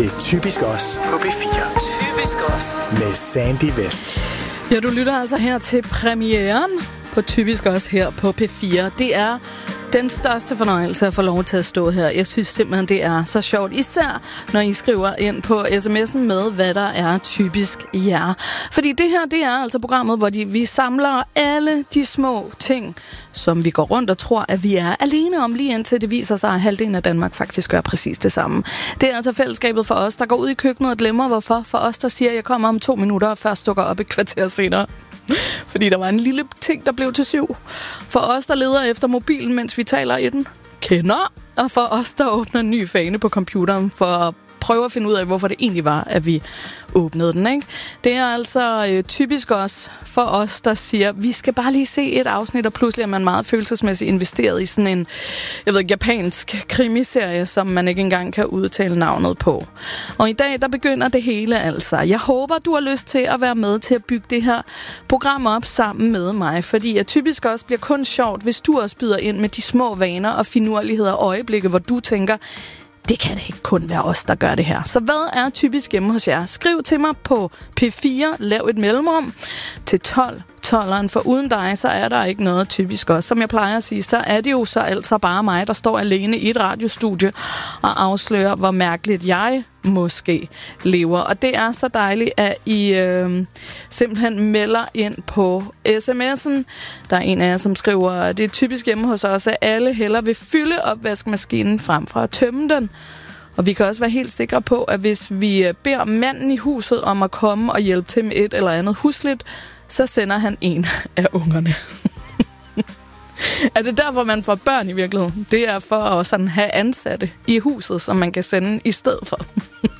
til Typisk Os på P4. Typisk Os. Med Sandy Vest. Ja, du lytter altså her til premieren på Typisk Os her på P4. Det er den største fornøjelse at få lov til at stå her. Jeg synes simpelthen, det er så sjovt. Især når I skriver ind på sms'en med, hvad der er typisk jer. Fordi det her, det er altså programmet, hvor vi samler alle de små ting, som vi går rundt og tror, at vi er alene om, lige indtil det viser sig, at halvdelen af Danmark faktisk gør præcis det samme. Det er altså fællesskabet for os, der går ud i køkkenet og glemmer hvorfor. For os, der siger, at jeg kommer om 2 minutter og først dukker op et kvarter senere. Fordi der var en lille ting, der blev til 7. For os, der leder efter mobilen, mens vi taler i den, kender. Og for os, der åbner en ny fane på computeren for at prøve at finde ud af, hvorfor det egentlig var, at vi åbnede den, ikke? Det er altså typisk også for os, der siger, vi skal bare lige se et afsnit, og pludselig er man meget følelsesmæssigt investeret i sådan en, japansk krimiserie, som man ikke engang kan udtale navnet på. Og i dag, der begynder det hele altså. Jeg håber, du har lyst til at være med til at bygge det her program op sammen med mig, fordi at typisk også bliver kun sjovt, hvis du også byder ind med de små vaner og finurligheder og øjeblikke, hvor du tænker, det kan det ikke kun være os, der gør det her. Så hvad er typisk hjemme hos jer? Skriv til mig på P4, lav et mellemrum til 12'eren, for uden dig, så er der ikke noget typisk også. Som jeg plejer at sige, så er det jo så altså bare mig, der står alene i et radiostudie og afslører, hvor mærkeligt jeg måske lever. Og det er så dejligt, at I simpelthen melder ind på sms'en. Der er en af jer, som skriver, det er typisk hjemme hos os, at alle hellere vil fylde opvaskemaskinen frem for at tømme den. Og vi kan også være helt sikre på, at hvis vi beder manden i huset om at komme og hjælpe til med et eller andet husligt, så sender han en af ungerne. Er det derfor, man får børn i virkeligheden? Det er for at sådan have ansatte i huset, som man kan sende i stedet for.